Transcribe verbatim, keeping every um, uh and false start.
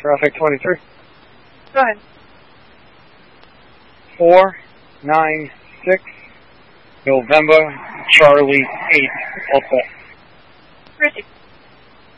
Traffic twenty-three. Go ahead. four nine six November Charlie eight Delta. Richie.